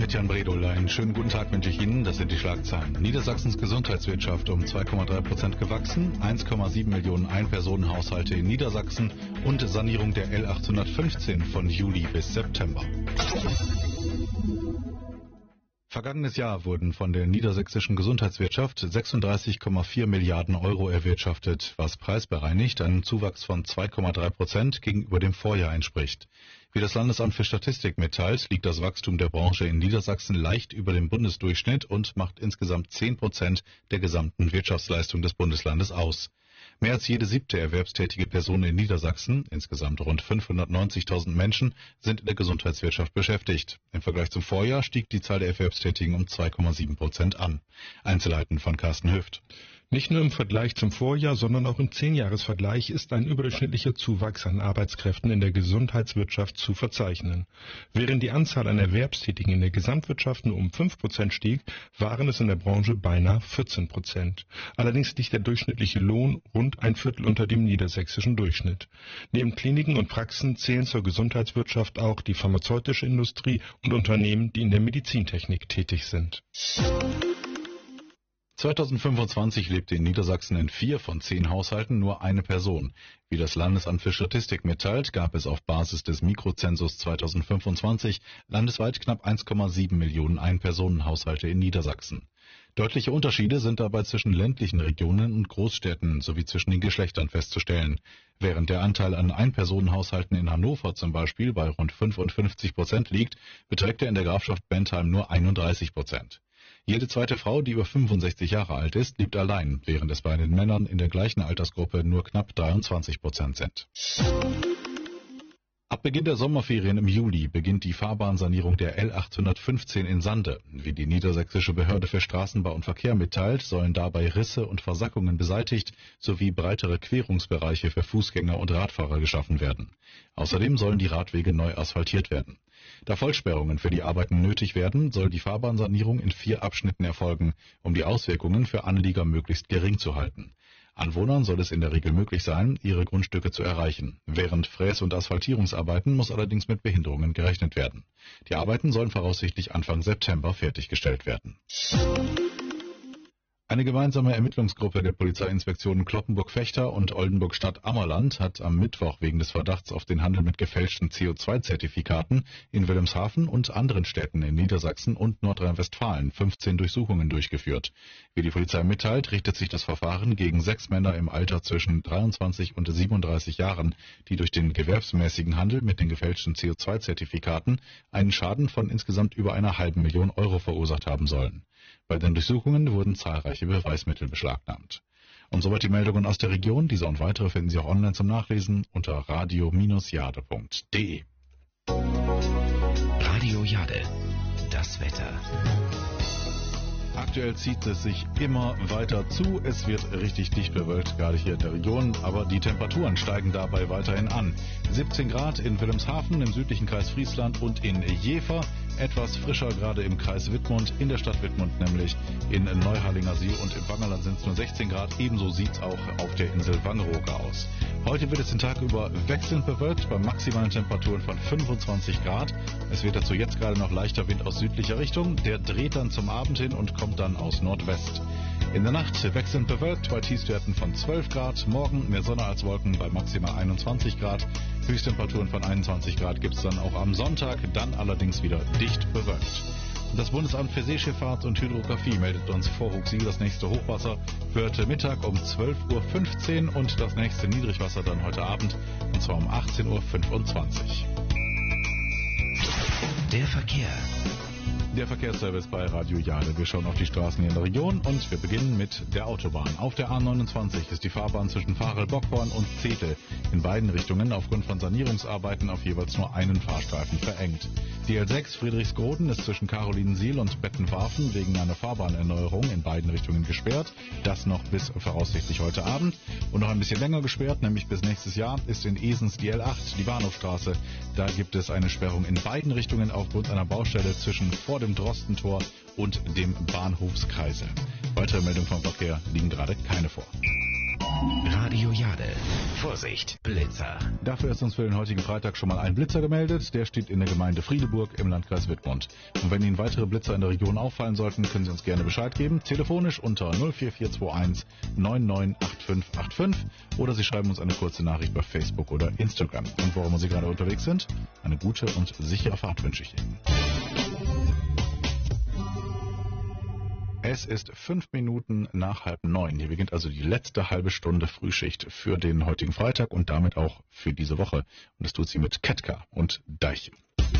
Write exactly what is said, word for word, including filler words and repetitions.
Christian Bredol, einen schönen guten Tag wünsche ich Ihnen. Das sind die Schlagzeilen. Niedersachsens Gesundheitswirtschaft um zwei Komma drei Prozent gewachsen, eins Komma sieben Millionen Ein-Personen-Haushalte in Niedersachsen und Sanierung der L achthundertfünfzehn von Juli bis September. Vergangenes Jahr wurden von der niedersächsischen Gesundheitswirtschaft sechsunddreißig Komma vier Milliarden Euro erwirtschaftet, was preisbereinigt einen Zuwachs von zwei Komma drei Prozent gegenüber dem Vorjahr entspricht. Wie das Landesamt für Statistik mitteilt, liegt das Wachstum der Branche in Niedersachsen leicht über dem Bundesdurchschnitt und macht insgesamt zehn Prozent der gesamten Wirtschaftsleistung des Bundeslandes aus. Mehr als jede siebte erwerbstätige Person in Niedersachsen, insgesamt rund fünfhundertneunzigtausend Menschen, sind in der Gesundheitswirtschaft beschäftigt. Im Vergleich zum Vorjahr stieg die Zahl der Erwerbstätigen um zwei Komma sieben Prozent an. Einzelheiten von Carsten Hüft. Nicht nur im Vergleich zum Vorjahr, sondern auch im Zehnjahresvergleich ist ein überdurchschnittlicher Zuwachs an Arbeitskräften in der Gesundheitswirtschaft zu verzeichnen. Während die Anzahl an Erwerbstätigen in der Gesamtwirtschaft nur um fünf Prozent stieg, waren es in der Branche beinahe vierzehn Prozent. Allerdings liegt der durchschnittliche Lohn rund ein Viertel unter dem niedersächsischen Durchschnitt. Neben Kliniken und Praxen zählen zur Gesundheitswirtschaft auch die pharmazeutische Industrie und Unternehmen, die in der Medizintechnik tätig sind. zweitausendfünfundzwanzig lebte in Niedersachsen in vier von zehn Haushalten nur eine Person. Wie das Landesamt für Statistik mitteilt, gab es auf Basis des Mikrozensus zweitausendfünfundzwanzig landesweit knapp eins Komma sieben Millionen Ein-Personen-Haushalte in Niedersachsen. Deutliche Unterschiede sind dabei zwischen ländlichen Regionen und Großstädten sowie zwischen den Geschlechtern festzustellen. Während der Anteil an Ein-Personen-Haushalten in Hannover zum Beispiel bei rund fünfundfünfzig Prozent liegt, beträgt er in der Grafschaft Bentheim nur einunddreißig Prozent. Jede zweite Frau, die über fünfundsechzig Jahre alt ist, lebt allein, während es bei den Männern in der gleichen Altersgruppe nur knapp dreiundzwanzig Prozent sind. Ab Beginn der Sommerferien im Juli beginnt die Fahrbahnsanierung der L achthundertfünfzehn in Sande. Wie die Niedersächsische Behörde für Straßenbau und Verkehr mitteilt, sollen dabei Risse und Versackungen beseitigt sowie breitere Querungsbereiche für Fußgänger und Radfahrer geschaffen werden. Außerdem sollen die Radwege neu asphaltiert werden. Da Vollsperrungen für die Arbeiten nötig werden, soll die Fahrbahnsanierung in vier Abschnitten erfolgen, um die Auswirkungen für Anlieger möglichst gering zu halten. Anwohnern soll es in der Regel möglich sein, ihre Grundstücke zu erreichen. Während Fräs- und Asphaltierungsarbeiten muss allerdings mit Behinderungen gerechnet werden. Die Arbeiten sollen voraussichtlich Anfang September fertiggestellt werden. Eine gemeinsame Ermittlungsgruppe der Polizeiinspektionen Cloppenburg-Fechter und Oldenburg-Stadt-Ammerland hat am Mittwoch wegen des Verdachts auf den Handel mit gefälschten C O zwei Zertifikaten in Wilhelmshaven und anderen Städten in Niedersachsen und Nordrhein-Westfalen fünfzehn Durchsuchungen durchgeführt. Wie die Polizei mitteilt, richtet sich das Verfahren gegen sechs Männer im Alter zwischen dreiundzwanzig und siebenunddreißig Jahren, die durch den gewerbsmäßigen Handel mit den gefälschten C O zwei Zertifikaten einen Schaden von insgesamt über einer halben Million Euro verursacht haben sollen. Bei den Durchsuchungen wurden zahlreiche Beweismittel beschlagnahmt. Und soweit die Meldungen aus der Region. Diese und weitere finden Sie auch online zum Nachlesen unter radio Bindestrich jade punkt de. Radio Jade, das Wetter. Aktuell zieht es sich immer weiter zu. Es wird richtig dicht bewölkt, gerade hier in der Region, aber die Temperaturen steigen dabei weiterhin an. siebzehn Grad in Wilhelmshaven, im südlichen Kreis Friesland und in Jever. Etwas frischer gerade im Kreis Wittmund, in der Stadt Wittmund nämlich. In Neuharlingersiel und im Wangerland sind es nur sechzehn Grad. Ebenso sieht es auch auf der Insel Wangerooge aus. Heute wird es den Tag über wechselnd bewölkt bei maximalen Temperaturen von fünfundzwanzig Grad. Es wird dazu jetzt gerade noch leichter Wind aus südlicher Richtung. Der dreht dann zum Abend hin und kommt dann aus Nordwest. In der Nacht wechselnd bewölkt bei Tiefstwerten von zwölf Grad. Morgen mehr Sonne als Wolken bei maximal einundzwanzig Grad. Höchsttemperaturen von einundzwanzig Grad gibt es dann auch am Sonntag, dann allerdings wieder dicht bewölkt. Das Bundesamt für Seeschifffahrt und Hydrographie meldet uns vor Ruxil das nächste Hochwasser für heute Mittag um zwölf Uhr fünfzehn und das nächste Niedrigwasser dann heute Abend, und zwar um achtzehn Uhr fünfundzwanzig. Der Verkehr. Der Verkehrsservice bei Radio Jade. Wir schauen auf die Straßen hier in der Region und wir beginnen mit der Autobahn. Auf der A neunundzwanzig ist die Fahrbahn zwischen Varel-Bockhorn und Zetel in beiden Richtungen aufgrund von Sanierungsarbeiten auf jeweils nur einen Fahrstreifen verengt. Die L sechs Friedrichsgroden ist zwischen Carolinensiel und Bettenwarfen wegen einer Fahrbahnerneuerung in beiden Richtungen gesperrt. Das noch bis voraussichtlich heute Abend. Und noch ein bisschen länger gesperrt, nämlich bis nächstes Jahr, ist in Esens die L acht, die Bahnhofstraße. Da gibt es eine Sperrung in beiden Richtungen aufgrund einer Baustelle zwischen vor dem Drostentor und dem Bahnhofskreisel. Weitere Meldungen vom Verkehr liegen gerade keine vor. Radio Jade. Vorsicht, Blitzer. Dafür ist uns für den heutigen Freitag schon mal ein Blitzer gemeldet. Der steht in der Gemeinde Friedeburg im Landkreis Wittmund. Und wenn Ihnen weitere Blitzer in der Region auffallen sollten, können Sie uns gerne Bescheid geben. Telefonisch unter null vier vier zwei eins neun neun acht fünf acht fünf oder Sie schreiben uns eine kurze Nachricht bei Facebook oder Instagram. Und worum Sie gerade unterwegs sind, eine gute und sichere Fahrt wünsche ich Ihnen. Es ist fünf Minuten nach halb neun. Hier beginnt also die letzte halbe Stunde Frühschicht für den heutigen Freitag und damit auch für diese Woche. Und das tut sie mit Ketka und Deiche.